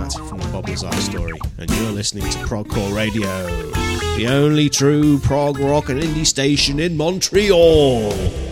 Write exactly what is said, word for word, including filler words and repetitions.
that from the Bob Lazar Story, and you're listening to Progcore Radio, the only true prog rock and indie station in Montreal.